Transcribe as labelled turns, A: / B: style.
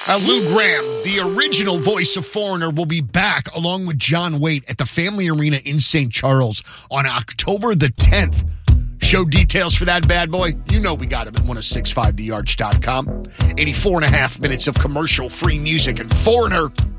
A: Lou Gramm, the original voice of Foreigner, will be back along with John Waite at the Family Arena in St. Charles on October the 10th. Show details for that bad boy. You know we got him at 1065thearch.com. 84 and a half minutes of commercial-free music and Foreigner